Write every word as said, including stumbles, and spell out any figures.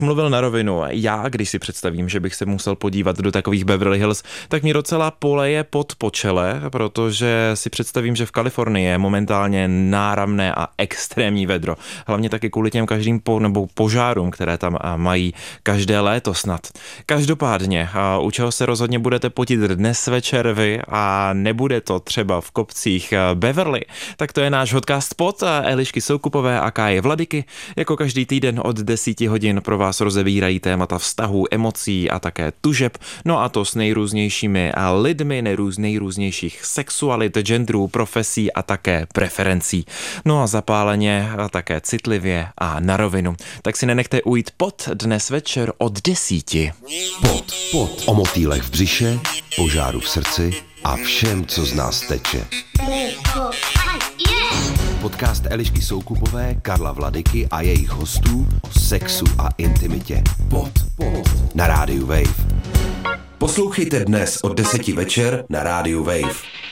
Mluvil na rovinu. Já, když si představím, že bych se musel podívat do takových Beverly Hills, tak mi docela poleje pod počele, protože si představím, že v Kalifornii je momentálně náramné a extrémní vedro. Hlavně taky kvůli těm každým po, nebo požárům, které tam mají každé léto snad. Každopádně, u čeho se rozhodně budete potit dnes večer vy a nebude to třeba v kopcích Beverly, tak to je náš podcast Pod Elišky Soukupové a Káje Vladyky. Jako každý týden od deseti hodin pro vás rozebírají témata vztahů, emocí a také tužeb, no a to s nejrůznějšími lidmi, nejrůz, nejrůznějších sexualit, genderů, profesí a také preferencí. No a zapáleně a také citlivě a na rovinu. Tak si nenechte ujít Pod dnes večer od desíti. Pod, pod. O motýlech v břiše, požáru v srdci a všem, co z nás teče. Podcast Elišky Soukupové, Karla Vladyky a jejich hostů o sexu a intimitě. Pod, pod. Na rádiu Wave. Poslouchejte dnes od deseti večer na rádiu Wave.